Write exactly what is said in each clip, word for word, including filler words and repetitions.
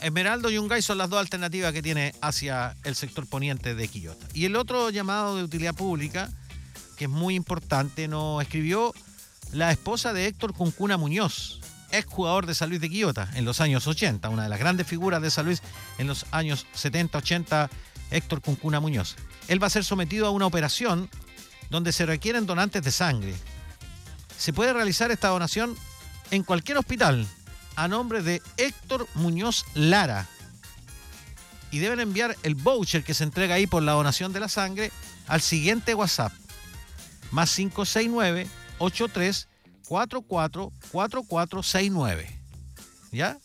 Esmeraldo y Yungay son las dos alternativas que tiene hacia el sector poniente de Quillota. Y el otro llamado de utilidad pública, que es muy importante, nos escribió la esposa de Héctor Cuncuna Muñoz, ex jugador de San Luis de Quillota en los años ochenta, una de las grandes figuras de San Luis en los años setenta, ochenta, Héctor Cuncuna Muñoz. Él va a ser sometido a una operación donde se requieren donantes de sangre. Se puede realizar esta donación en cualquier hospital a nombre de Héctor Muñoz Lara. Y deben enviar el voucher que se entrega ahí por la donación de la sangre al siguiente WhatsApp. Más cinco seis nueve, ocho tres cuatro cuatro cuatro cuatro seis nueve. ¿Ya?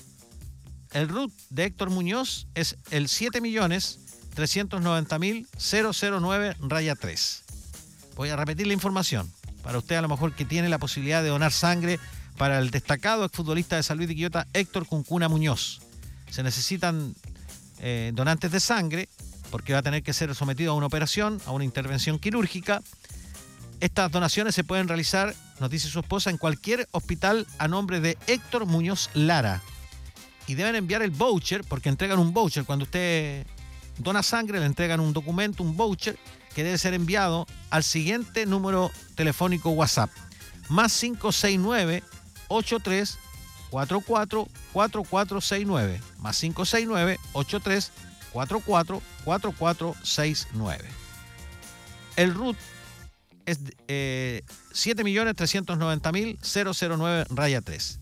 El R U T de Héctor Muñoz es el siete millones trescientos noventa mil cero cero nueve raya tres. Voy a repetir la información para usted a lo mejor que tiene la posibilidad de donar sangre para el destacado exfutbolista de San Luis de Quillota, Héctor Cuncuna Muñoz. Se necesitan eh, donantes de sangre porque va a tener que ser sometido a una operación, a una intervención quirúrgica. Estas donaciones se pueden realizar, nos dice su esposa, en cualquier hospital a nombre de Héctor Muñoz Lara. Y deben enviar el voucher, porque entregan un voucher. Cuando usted dona sangre, le entregan un documento, un voucher, que debe ser enviado al siguiente número telefónico WhatsApp. Más cinco seis nueve, ocho tres cuatro cuatro cuatro cuatro seis nueve. Más cinco seis nueve, ocho tres cuatro cuatro cuatro cuatro seis nueve. El R U T es eh, siete millones trescientos noventa mil cero cero nueve raya tres.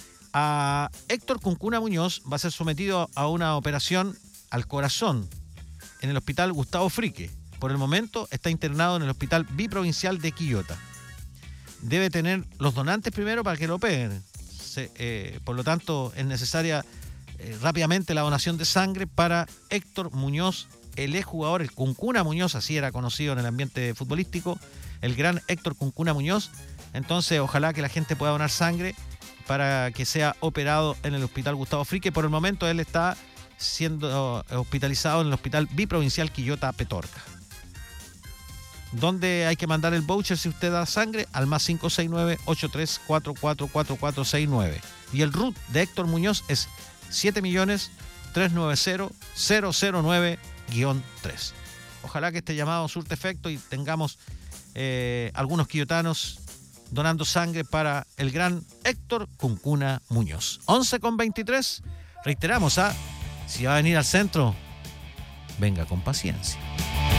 A Héctor Cuncuna Muñoz va a ser sometido a una operación al corazón en el hospital Gustavo Frique. Por el momento está internado en el hospital biprovincial de Quillota. Debe tener los donantes primero para que lo operen. Se, eh, por lo tanto, es necesaria eh, rápidamente la donación de sangre para Héctor Muñoz, el exjugador, el Cuncuna Muñoz, así era conocido en el ambiente futbolístico, el gran Héctor Cuncuna Muñoz. Entonces, ojalá que la gente pueda donar sangre para que sea operado en el hospital Gustavo Frique. Por el momento, él está siendo hospitalizado en el hospital biprovincial Quillota Petorca. ¿Dónde hay que mandar el voucher si usted da sangre? Al más cinco seis nueve, ocho tres cuatro cuatro cuatro cuatro seis nueve. Y el R U T de Héctor Muñoz es siete millones trescientos noventa mil cero nueve guión tres. Ojalá que este llamado surte efecto y tengamos eh, algunos quillotanos donando sangre para el gran Héctor Cuncuna Muñoz. once con veintitrés. Reiteramos, ¿ah? Si va a venir al centro, venga con paciencia.